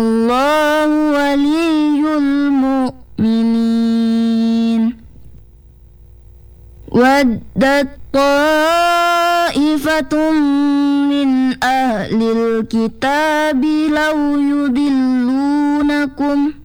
الله ولي المؤمنين ودت طائفة من أهل الكتاب لو يضلونكم